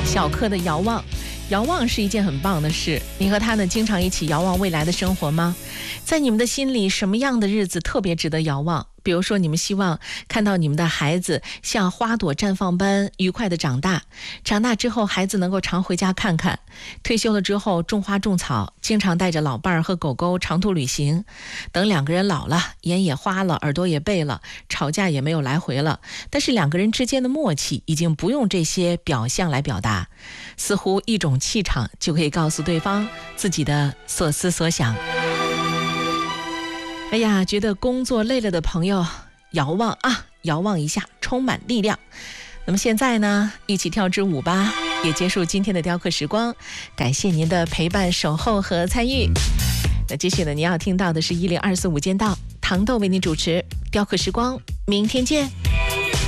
小柯的遥望。遥望是一件很棒的事，你和他呢经常一起遥望未来的生活吗？在你们的心里，什么样的日子特别值得遥望？比如说你们希望看到你们的孩子像花朵绽放般愉快的长大，长大之后孩子能够常回家看看，退休了之后种花种草，经常带着老伴儿和狗狗长途旅行，等两个人老了，眼也花了，耳朵也背了，吵架也没有来回了，但是两个人之间的默契已经不用这些表象来表达，似乎一种气场就可以告诉对方自己的所思所想。哎呀，觉得工作累了的朋友，遥望啊，遥望一下，充满力量。那么现在呢，一起跳支舞吧，也结束今天的雕刻时光。感谢您的陪伴、守候和参与。那接下来您要听到的是1024午间到，糖豆为您主持雕刻时光，明天见。